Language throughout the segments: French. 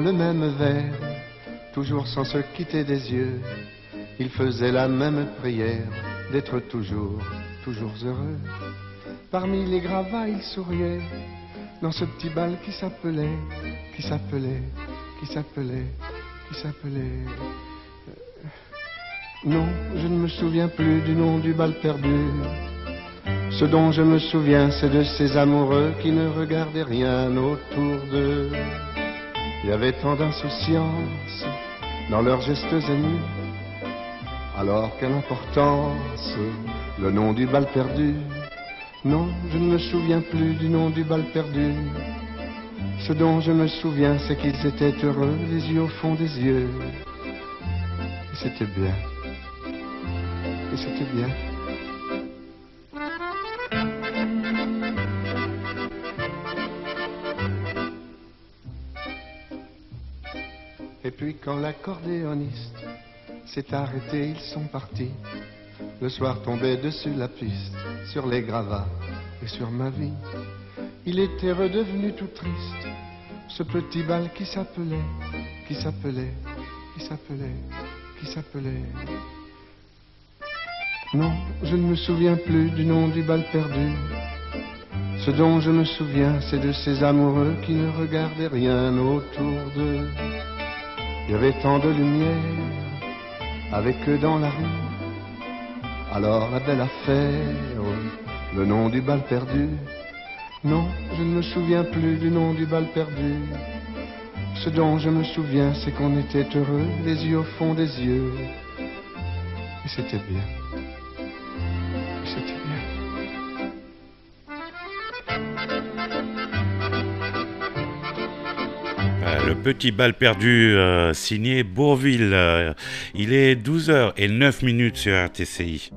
Le même vers, toujours sans se quitter des yeux, il faisait la même prière d'être toujours, toujours heureux. Parmi les gravats, il souriait dans ce petit bal qui s'appelait. Non, je ne me souviens plus du nom du bal perdu. Ce dont je me souviens, c'est de ces amoureux qui ne regardaient rien autour d'eux. Il y avait tant d'insouciance dans leurs gestes émus. Alors quelle importance, le nom du bal perdu. Non, je ne me souviens plus du nom du bal perdu. Ce dont je me souviens, c'est qu'ils étaient heureux, les yeux au fond des yeux. Et c'était bien. Et c'était bien. Et puis quand l'accordéoniste s'est arrêté, ils sont partis. Le soir tombait dessus la piste, sur les gravats et sur ma vie. Il était redevenu tout triste, ce petit bal qui s'appelait. Non, je ne me souviens plus du nom du bal perdu. Ce dont je me souviens, c'est de ces amoureux qui ne regardaient rien autour d'eux. Il y avait tant de lumière avec eux dans la rue. Alors la belle affaire, le nom du bal perdu. Non, je ne me souviens plus du nom du bal perdu. Ce dont je me souviens, c'est qu'on était heureux, les yeux au fond des yeux. Et c'était bien. Et c'était bien. Le petit bal perdu signé Bourvil. Il est 12h09 sur RTCI.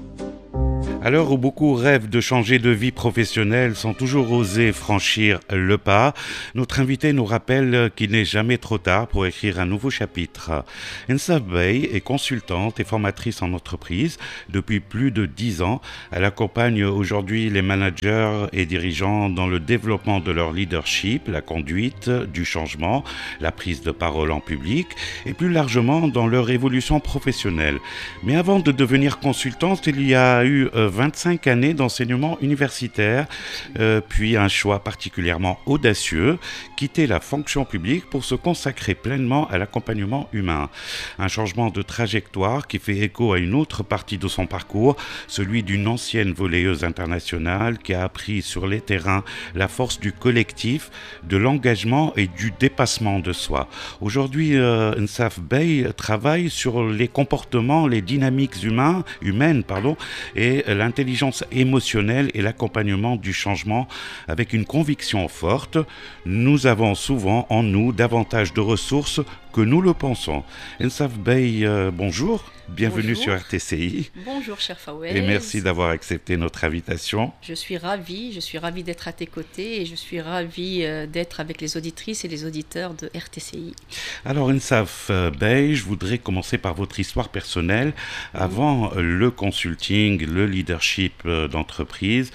À l'heure où beaucoup rêvent de changer de vie professionnelle sans toujours oser franchir le pas, notre invité nous rappelle qu'il n'est jamais trop tard pour écrire un nouveau chapitre. Ensaf Bey est consultante et formatrice en entreprise depuis plus de 10 ans. Elle accompagne aujourd'hui les managers et dirigeants dans le développement de leur leadership, la conduite du changement, la prise de parole en public et plus largement dans leur évolution professionnelle. Mais avant de devenir consultante, il y a eu 25 années d'enseignement universitaire, puis un choix particulièrement audacieux, quitter la fonction publique pour se consacrer pleinement à l'accompagnement humain. Un changement de trajectoire qui fait écho à une autre partie de son parcours, celui d'une ancienne volleyeuse internationale qui a appris sur les terrains la force du collectif, de l'engagement et du dépassement de soi. Aujourd'hui, Ensaf Bey travaille sur les comportements, les dynamiques humaines, et l'intelligence émotionnelle et l'accompagnement du changement avec une conviction forte. Nous avons souvent en nous davantage de ressources que nous le pensons. Ensaf Bey, bonjour. Bienvenue sur RTCI. Bonjour cher Fawez. Et merci d'avoir accepté notre invitation. Je suis ravie d'être à tes côtés et je suis ravie d'être avec les auditrices et les auditeurs de RTCI. Alors Ensaf Bey, je voudrais commencer par votre histoire personnelle. Avant le consulting, le leadership d'entreprise,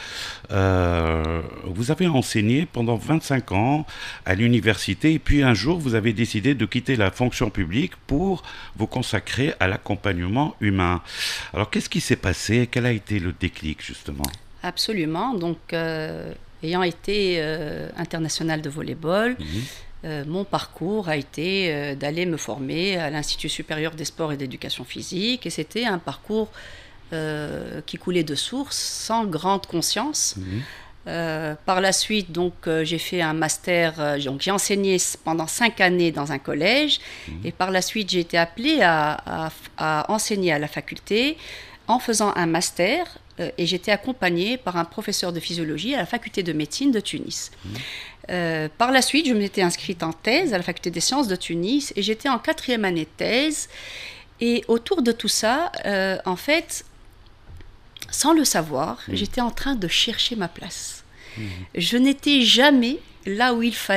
vous avez enseigné pendant 25 ans à l'université et puis un jour vous avez décidé de quitter la fonction publique pour vous consacrer à l'accompagnement humain. Alors, qu'est-ce qui s'est passé? Quel a été le déclic, justement? Absolument. Donc, ayant été international de volleyball, mon parcours a été d'aller me former à l'Institut supérieur des sports et d'éducation physique. Et c'était un parcours qui coulait de source, sans grande conscience. Par la suite, donc, j'ai fait un master, donc j'ai enseigné pendant 5 années dans un collège, et par la suite, j'ai été appelée à enseigner à la faculté en faisant un master, et j'étais accompagnée par un professeur de physiologie à la faculté de médecine de Tunis. Par la suite, je m'étais inscrite en thèse à la faculté des sciences de Tunis, et j'étais en 4e année de thèse, et autour de tout ça, en fait, sans le savoir, j'étais en train de chercher ma place. Je n'étais jamais là où il fallait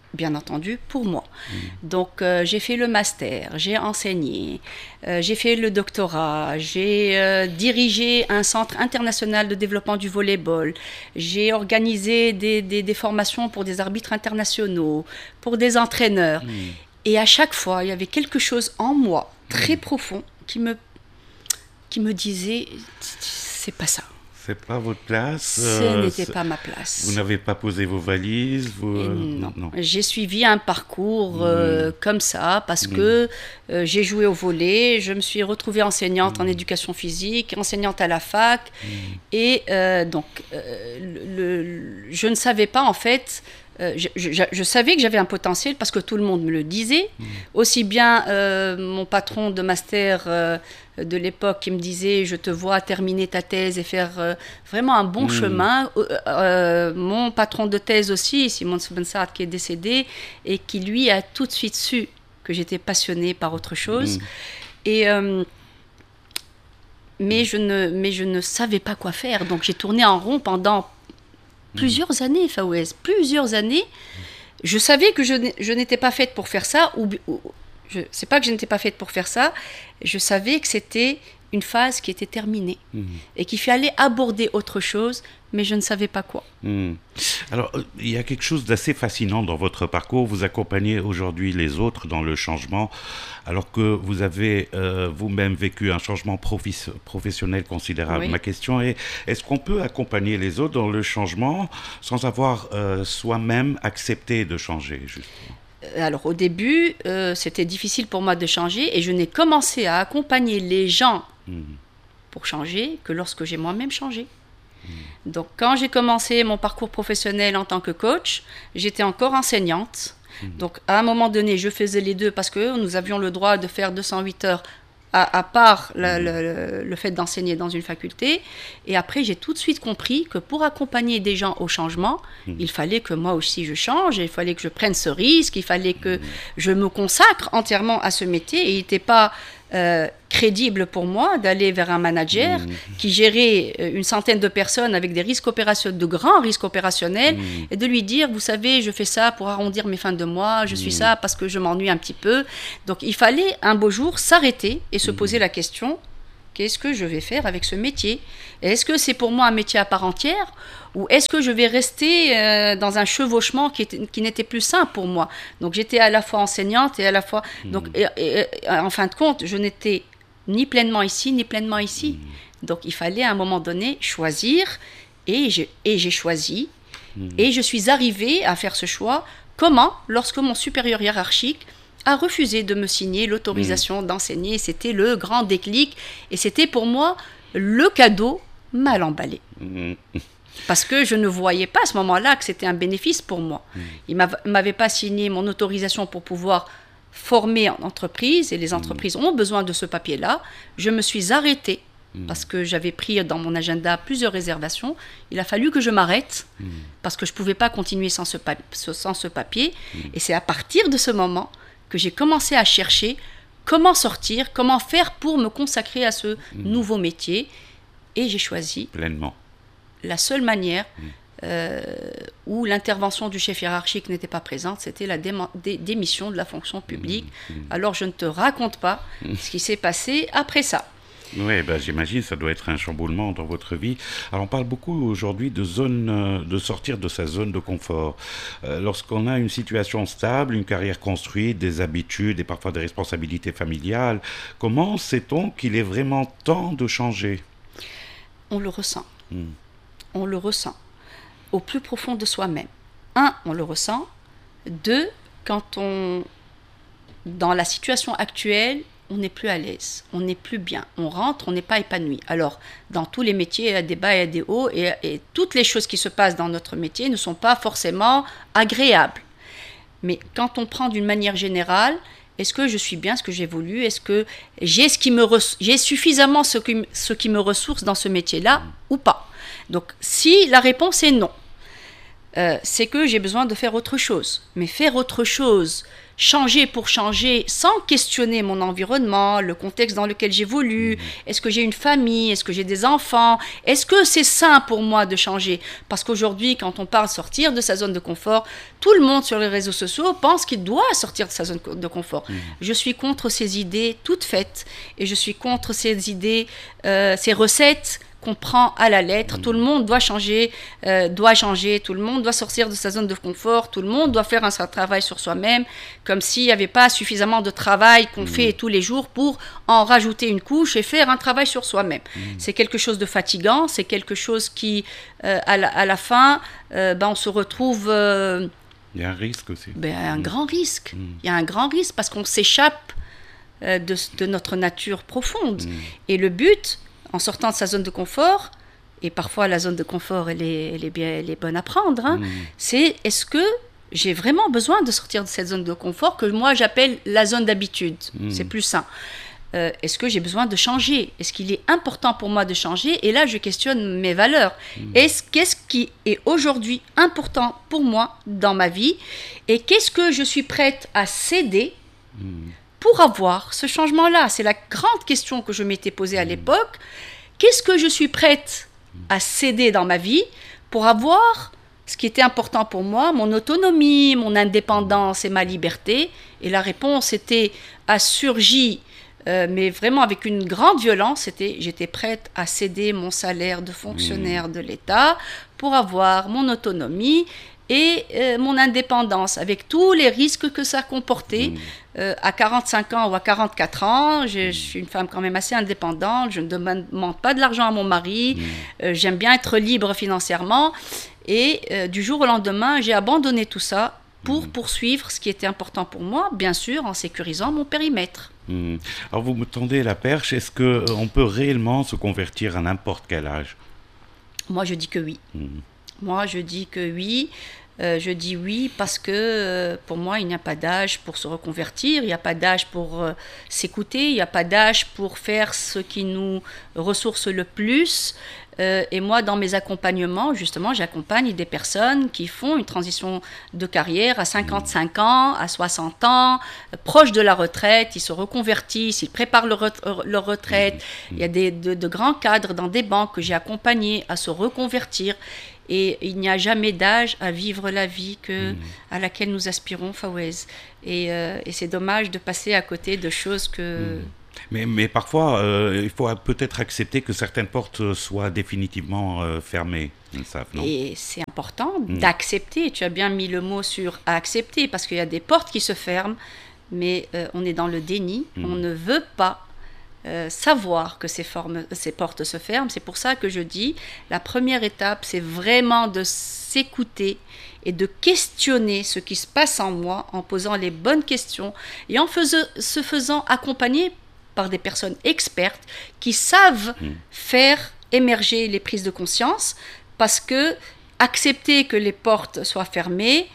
bien entendu, pour moi. Donc, j'ai fait le master, j'ai enseigné, j'ai fait le doctorat, j'ai dirigé un centre international de développement du volleyball, j'ai organisé des formations pour des arbitres internationaux, pour des entraîneurs. Et à chaque fois, il y avait quelque chose en moi, très profond, qui me disait, c'est pas ça. C'est pas votre place. Ce n'était pas ma place. Vous n'avez pas posé vos valises. Non. J'ai suivi un parcours comme ça parce que j'ai joué au volley, je me suis retrouvée enseignante en éducation physique, enseignante à la fac, et donc je ne savais pas en fait. Je savais que j'avais un potentiel parce que tout le monde me le disait. Aussi bien mon patron de master de l'époque qui me disait « Je te vois terminer ta thèse et faire vraiment un bon chemin ». Mon patron de thèse aussi, Simon Soubensart, qui est décédé et qui lui a tout de suite su que j'étais passionnée par autre chose. Et... mais je ne savais pas quoi faire. Donc j'ai tourné en rond pendant plusieurs années, Fawez, plusieurs années. Je savais que je n'étais pas faite pour faire ça, c'est pas que je n'étais pas faite pour faire ça, je savais que c'était une phase qui était terminée et qu'il fallait aborder autre chose, mais je ne savais pas quoi. Alors, il y a quelque chose d'assez fascinant dans votre parcours. Vous accompagnez aujourd'hui les autres dans le changement, alors que vous avez vous-même vécu un changement professionnel considérable. Oui. Ma question est, est-ce qu'on peut accompagner les autres dans le changement sans avoir soi-même accepté de changer, justement ? Alors au début, c'était difficile pour moi de changer et je n'ai commencé à accompagner les gens pour changer que lorsque j'ai moi-même changé. Donc quand j'ai commencé mon parcours professionnel en tant que coach, j'étais encore enseignante. Donc à un moment donné, je faisais les deux parce que nous avions le droit de faire 208 heures à part le fait d'enseigner dans une faculté. Et après, j'ai tout de suite compris que pour accompagner des gens au changement, il fallait que moi aussi je change, il fallait que je prenne ce risque, il fallait que je me consacre entièrement à ce métier. Et il n'était pas crédible pour moi d'aller vers un manager qui gérait une centaine de personnes avec des risques opérationnels, de grands risques opérationnels, et de lui dire, vous savez, je fais ça pour arrondir mes fins de mois, je suis ça parce que je m'ennuie un petit peu. Donc il fallait un beau jour s'arrêter et se poser la question, qu'est-ce que je vais faire avec ce métier ? Est-ce que c'est pour moi un métier à part entière ? Ou est-ce que je vais rester dans un chevauchement qui n'était plus sain pour moi ? Donc j'étais à la fois enseignante et à la fois... Donc, et en fin de compte, je n'étais ni pleinement ici, ni pleinement ici. Donc il fallait à un moment donné choisir, et j'ai choisi. Et je suis arrivée à faire ce choix. Comment ? Lorsque mon supérieur hiérarchique a refusé de me signer l'autorisation d'enseigner. C'était le grand déclic. Et c'était pour moi le cadeau mal emballé. Parce que je ne voyais pas à ce moment-là que c'était un bénéfice pour moi. Il ne m'avait pas signé mon autorisation pour pouvoir former en entreprise, et les entreprises ont besoin de ce papier-là. Je me suis arrêtée parce que j'avais pris dans mon agenda plusieurs réservations. Il a fallu que je m'arrête parce que je ne pouvais pas continuer sans ce papier. Et c'est à partir de ce moment que j'ai commencé à chercher comment sortir, comment faire pour me consacrer à ce nouveau métier. Et j'ai choisi pleinement la seule manière où l'intervention du chef hiérarchique n'était pas présente, c'était la démission de la fonction publique. Alors je ne te raconte pas ce qui s'est passé après ça. Oui, j'imagine ça doit être un chamboulement dans votre vie. Alors on parle beaucoup aujourd'hui de sortir de sa zone de confort. Lorsqu'on a une situation stable, une carrière construite, des habitudes et parfois des responsabilités familiales, comment sait-on qu'il est vraiment temps de changer ? On le ressent. On le ressent au plus profond de soi-même. On le ressent. 2, dans la situation actuelle, on n'est plus à l'aise, on n'est plus bien, on rentre, on n'est pas épanoui. Alors, dans tous les métiers, il y a des bas et des hauts, et toutes les choses qui se passent dans notre métier ne sont pas forcément agréables. Mais quand on prend d'une manière générale, est-ce que je suis bien ce que j'évolue ? Est-ce que j'ai suffisamment ce qui me ressource dans ce métier-là ou pas ? Donc, si la réponse est non, c'est que j'ai besoin de faire autre chose. Mais faire autre chose changer pour changer sans questionner mon environnement, le contexte dans lequel j'évolue, est-ce que j'ai une famille, est-ce que j'ai des enfants, est-ce que c'est sain pour moi de changer? Parce qu'aujourd'hui, quand on parle de sortir de sa zone de confort, tout le monde sur les réseaux sociaux pense qu'il doit sortir de sa zone de confort. Je suis contre ces idées toutes faites et je suis contre ces idées, ces recettes qu'on prend à la lettre. Tout le monde doit changer, tout le monde doit sortir de sa zone de confort, tout le monde doit faire un travail sur soi-même, comme s'il n'y avait pas suffisamment de travail qu'on fait tous les jours pour en rajouter une couche et faire un travail sur soi-même. C'est quelque chose de fatigant, c'est quelque chose qui, à la fin, on se retrouve... il y a un risque aussi. Un grand risque. Il y a un grand risque parce qu'on s'échappe de notre nature profonde. Et le but, en sortant de sa zone de confort, et parfois la zone de confort, elle est bonne à prendre, c'est est-ce que j'ai vraiment besoin de sortir de cette zone de confort que moi j'appelle la zone d'habitude, c'est plus sain. Est-ce que j'ai besoin de changer? Est-ce qu'il est important pour moi de changer? Et là, je questionne mes valeurs. Qu'est-ce qui est aujourd'hui important pour moi dans ma vie? Et qu'est-ce que je suis prête à céder pour avoir ce changement-là? C'est la grande question que je m'étais posée à l'époque. Qu'est-ce que je suis prête à céder dans ma vie pour avoir ce qui était important pour moi, mon autonomie, mon indépendance et ma liberté? Et la réponse a surgi, mais vraiment avec une grande violence, j'étais prête à céder mon salaire de fonctionnaire de l'État pour avoir mon autonomie et mon indépendance, avec tous les risques que ça comportait. À 45 ans ou à 44 ans, je suis une femme quand même assez indépendante, je ne demande pas de l'argent à mon mari, j'aime bien être libre financièrement, et du jour au lendemain, j'ai abandonné tout ça pour poursuivre ce qui était important pour moi, bien sûr, en sécurisant mon périmètre. Alors vous me tendez la perche, est-ce qu'on peut réellement se convertir à n'importe quel âge? Moi, je dis que oui. Moi, je dis que oui. Je dis oui parce que pour moi, il n'y a pas d'âge pour se reconvertir, il n'y a pas d'âge pour s'écouter, il n'y a pas d'âge pour faire ce qui nous ressource le plus. Et moi, dans mes accompagnements, justement, j'accompagne des personnes qui font une transition de carrière à 55 ans, à 60 ans, proches de la retraite, ils se reconvertissent, ils préparent leur retraite. Il y a de grands cadres dans des banques que j'ai accompagnés à se reconvertir. Et il n'y a jamais d'âge à vivre la vie à laquelle nous aspirons, Fawez. Et c'est dommage de passer à côté de choses que... Mais parfois, il faut peut-être accepter que certaines portes soient définitivement fermées. Non? Et c'est important d'accepter. Tu as bien mis le mot sur accepter, parce qu'il y a des portes qui se ferment, mais on est dans le déni. On ne veut pas savoir que ces portes se ferment. C'est pour ça que je dis, la première étape, c'est vraiment de s'écouter et de questionner ce qui se passe en moi, en posant les bonnes questions et en se faisant accompagner par des personnes expertes qui savent faire émerger les prises de conscience, parce que accepter que les portes soient fermées,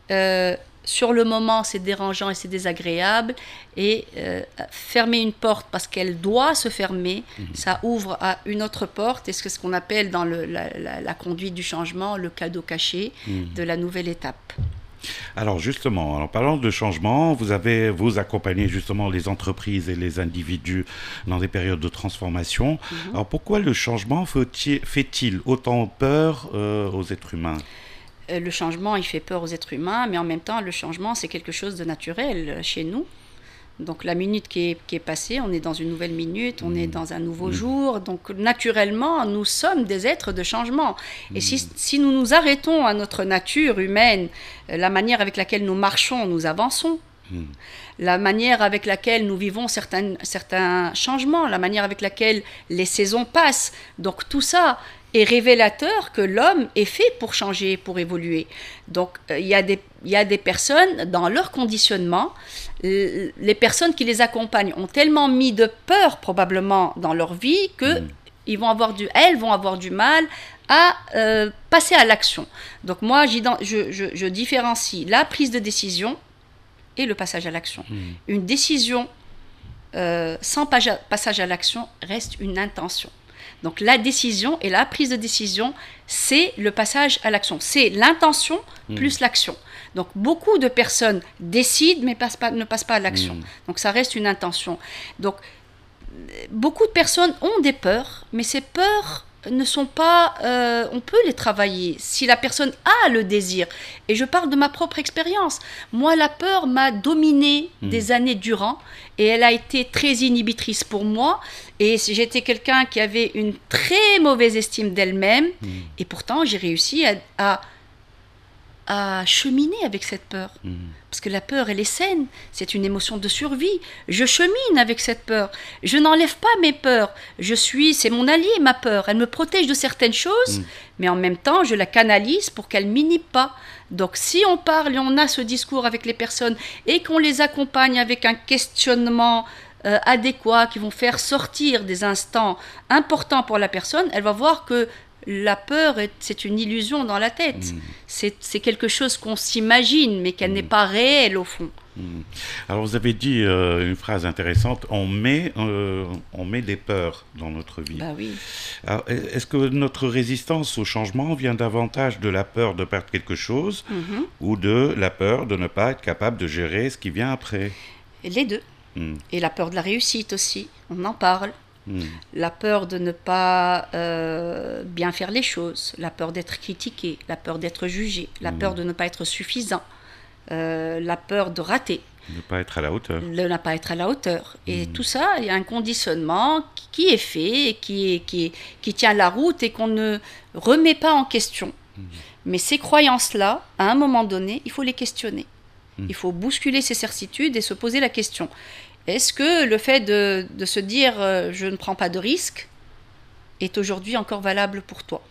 sur le moment, c'est dérangeant et c'est désagréable. Et fermer une porte parce qu'elle doit se fermer, ça ouvre à une autre porte. Et c'est ce qu'on appelle dans la conduite du changement, le cadeau caché de la nouvelle étape. Alors justement, en parlant de changement, vous accompagnez justement les entreprises et les individus dans des périodes de transformation. Alors pourquoi le changement fait-il autant peur aux êtres humains ? Le changement, il fait peur aux êtres humains, mais en même temps, le changement, c'est quelque chose de naturel chez nous. Donc la minute qui est passée, on est dans une nouvelle minute, on est dans un nouveau jour. Donc naturellement, nous sommes des êtres de changement. Et si nous nous arrêtons à notre nature humaine, la manière avec laquelle nous marchons, nous avançons. La manière avec laquelle nous vivons certains changements, la manière avec laquelle les saisons passent. Donc tout ça est révélateur que l'homme est fait pour changer, pour évoluer. Donc il y a des personnes, dans leur conditionnement, les personnes qui les accompagnent ont tellement mis de peur probablement dans leur vie que elles vont avoir du mal à passer à l'action. Donc moi, je différencie la prise de décision et le passage à l'action. Une décision sans passage à l'action reste une intention. Donc la décision et la prise de décision, c'est le passage à l'action. C'est l'intention plus l'action. Donc beaucoup de personnes décident mais ne passent pas à l'action. Donc ça reste une intention. Donc beaucoup de personnes ont des peurs, mais ces peurs ne sont pas... on peut les travailler si la personne a le désir. Et je parle de ma propre expérience. Moi, la peur m'a dominée des années durant et elle a été très inhibitrice pour moi. Et j'étais quelqu'un qui avait une très mauvaise estime d'elle-même et pourtant j'ai réussi à cheminer avec cette peur. Parce que la peur, elle est saine, c'est une émotion de survie. Je chemine avec cette peur. Je n'enlève pas mes peurs. C'est mon allié, ma peur. Elle me protège de certaines choses, mais en même temps, je la canalise pour qu'elle m'inhibe pas. Donc, si on parle et on a ce discours avec les personnes et qu'on les accompagne avec un questionnement adéquat qui vont faire sortir des instants importants pour la personne, elle va voir que la peur, c'est une illusion dans la tête. C'est quelque chose qu'on s'imagine, mais qu'elle n'est pas réelle au fond. Alors vous avez dit une phrase intéressante, on met des peurs dans notre vie. Bah oui. Alors, est-ce que notre résistance au changement vient davantage de la peur de perdre quelque chose ou de la peur de ne pas être capable de gérer ce qui vient après? Les deux. Et la peur de la réussite aussi, on en parle. La peur de ne pas bien faire les choses, la peur d'être critiqué, la peur d'être jugé, la peur de ne pas être suffisant, la peur de rater. De ne pas être à la hauteur. De ne pas être à la hauteur. Et tout ça, il y a un conditionnement qui est fait, et qui tient la route et qu'on ne remet pas en question. Mais ces croyances-là, à un moment donné, il faut les questionner. Il faut bousculer ses certitudes et se poser la question. Est-ce que le fait de se dire je ne prends pas de risque est aujourd'hui encore valable pour toi?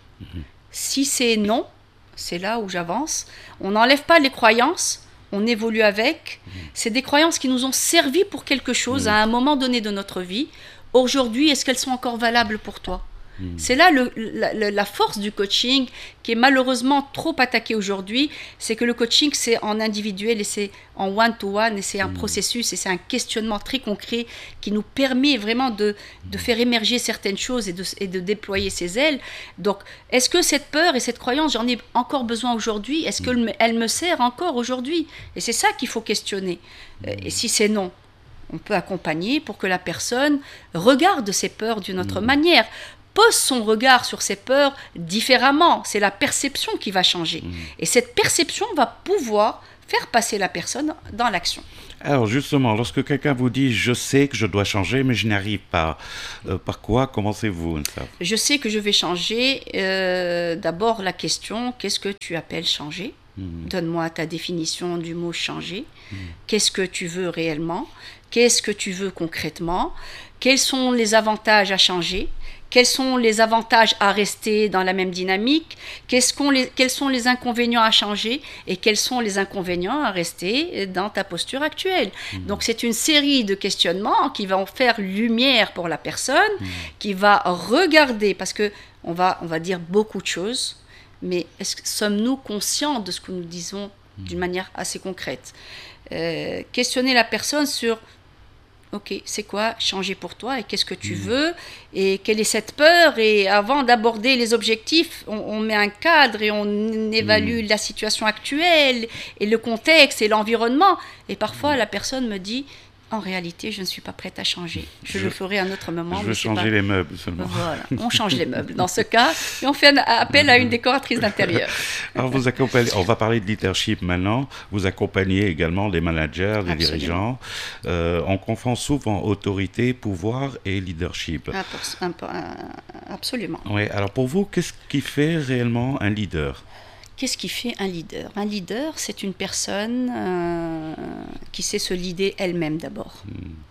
Si c'est non, c'est là où j'avance. On n'enlève pas les croyances, on évolue avec. C'est des croyances qui nous ont servi pour quelque chose à un moment donné de notre vie. Aujourd'hui, est-ce qu'elles sont encore valables pour toi? C'est là la force du coaching qui est malheureusement trop attaquée aujourd'hui, c'est que le coaching c'est en individuel et c'est en one-to-one et c'est un processus et c'est un questionnement très concret qui nous permet vraiment de faire émerger certaines choses et de déployer ses ailes. Donc est-ce que cette peur et cette croyance, j'en ai encore besoin aujourd'hui? Est-ce qu'elle me sert encore aujourd'hui? Et c'est ça qu'il faut questionner. Et si c'est non, on peut accompagner pour que la personne regarde ses peurs d'une autre manière, pose son regard sur ses peurs différemment. C'est la perception qui va changer. Et cette perception va pouvoir faire passer la personne dans l'action. Alors justement, lorsque quelqu'un vous dit « je sais que je dois changer, mais je n'y arrive pas », par quoi commencez-vous, Nsaf? Je sais que je vais changer. D'abord, la question, qu'est-ce que tu appelles changer? Donne-moi ta définition du mot changer. Qu'est-ce que tu veux réellement? Qu'est-ce que tu veux concrètement? Quels sont les avantages à changer? Quels sont les avantages à rester dans la même dynamique? Quels sont les inconvénients à changer? Et quels sont les inconvénients à rester dans ta posture actuelle? Donc c'est une série de questionnements qui vont faire lumière pour la personne, qui va regarder, parce qu'on va dire beaucoup de choses, mais sommes-nous conscients de ce que nous disons d'une manière assez concrète? Questionner la personne sur... Ok, c'est quoi changer pour toi et qu'est-ce que tu veux et quelle est cette peur? Et avant d'aborder les objectifs, on met un cadre et on évalue la situation actuelle et le contexte et l'environnement. Et parfois, la personne me dit, en réalité, je ne suis pas prête à changer. Je le ferai à un autre moment. Je veux changer les meubles seulement. Voilà, on change les meubles dans ce cas et on fait appel à une décoratrice d'intérieur. Alors vous accompagnez, on va parler de leadership maintenant. Vous accompagnez également les managers, les dirigeants. On confond souvent autorité, pouvoir et leadership. Absolument. Oui, alors pour vous, qu'est-ce qui fait réellement un leader? Qu'est-ce qui fait un leader? Un leader, c'est une personne qui sait se leader elle-même d'abord.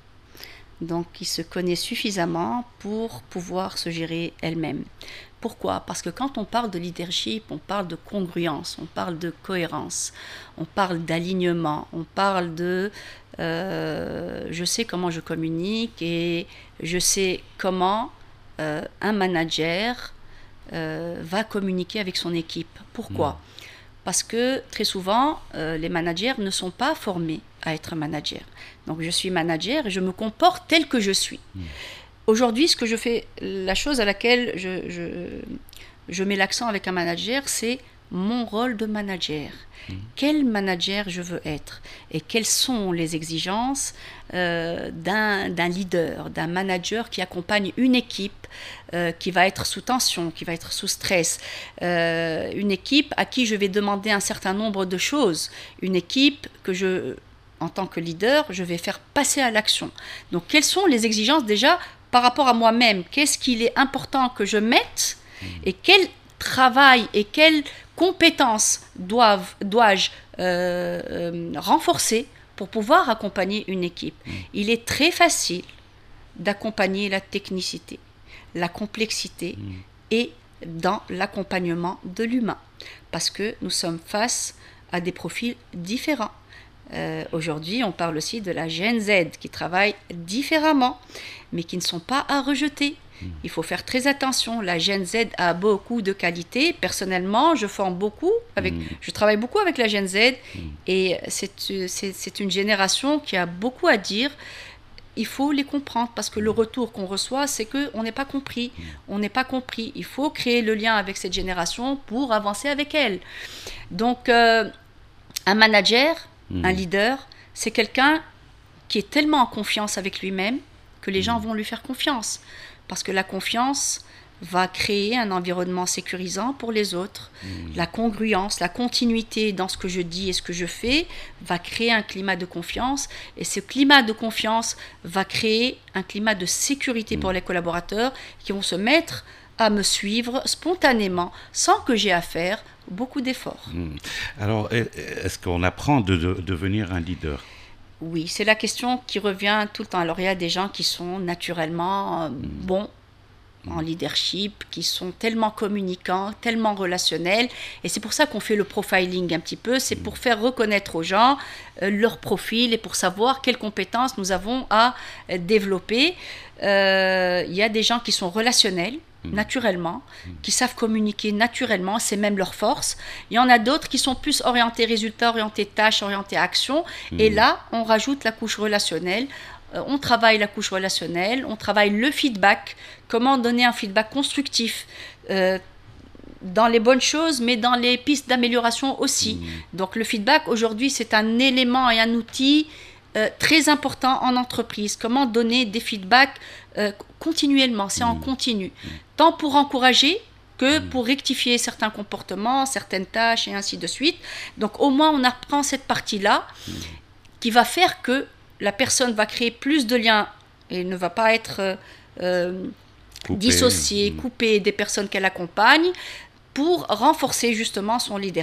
Donc, qui se connaît suffisamment pour pouvoir se gérer elle-même. Pourquoi? Parce que quand on parle de leadership, on parle de congruence, on parle de cohérence, on parle d'alignement, on parle de je sais comment je communique et je sais comment un manager va communiquer avec son équipe. Pourquoi? Parce que très souvent, les managers ne sont pas formés à être manager. Donc je suis manager et je me comporte tel que je suis. aujourd'hui, ce que je fais, la chose à laquelle je mets l'accent avec un manager, c'est mon rôle de manager. Quel manager je veux être et quelles sont les exigences d'un leader, d'un manager qui accompagne une équipe qui va être sous tension, qui va être sous stress, une équipe à qui je vais demander un certain nombre de choses, une équipe que en tant que leader, je vais faire passer à l'action. Donc quelles sont les exigences déjà par rapport à moi-même? Qu'est-ce qu'il est important que je mette et quel travail et quelles compétences dois-je renforcer pour pouvoir accompagner une équipe? Il est très facile d'accompagner la technicité, la complexité et dans l'accompagnement de l'humain parce que nous sommes face à des profils différents. Aujourd'hui, on parle aussi de la Gen Z qui travaille différemment mais qui ne sont pas à rejeter. Il faut faire très attention. La Gen Z a beaucoup de qualités. Personnellement, je travaille beaucoup avec la Gen Z et c'est une génération qui a beaucoup à dire. Il faut les comprendre parce que le retour qu'on reçoit, c'est qu'on n'est pas compris. On n'est pas compris. Il faut créer le lien avec cette génération pour avancer avec elle. Donc, un manager, un leader, c'est quelqu'un qui est tellement en confiance avec lui-même que les gens vont lui faire confiance. Parce que la confiance va créer un environnement sécurisant pour les autres. La congruence, la continuité dans ce que je dis et ce que je fais va créer un climat de confiance. Et ce climat de confiance va créer un climat de sécurité pour les collaborateurs qui vont se mettre à me suivre spontanément sans que j'ai à faire beaucoup d'efforts. Alors, est-ce qu'on apprend de devenir un leader ? Oui, c'est la question qui revient tout le temps. Alors, il y a des gens qui sont naturellement bons en leadership, qui sont tellement communicants, tellement relationnels. Et c'est pour ça qu'on fait le profiling un petit peu. C'est pour faire reconnaître aux gens leur profil et pour savoir quelles compétences nous avons à développer. Il y a des gens qui sont relationnels, naturellement, qui savent communiquer naturellement, c'est même leur force. Il y en a d'autres qui sont plus orientés résultats, orientés tâches, orientés actions. Et là, on rajoute la couche relationnelle. On travaille la couche relationnelle, on travaille le feedback, comment donner un feedback constructif dans les bonnes choses, mais dans les pistes d'amélioration aussi. Donc le feedback, aujourd'hui, c'est un élément et un outil très important en entreprise. Comment donner des feedbacks continuellement, c'est en continu. Tant pour encourager que pour rectifier certains comportements, certaines tâches et ainsi de suite. Donc au moins on apprend cette partie-là qui va faire que la personne va créer plus de liens et ne va pas être dissociée, coupée des personnes qu'elle accompagne pour renforcer justement son leadership.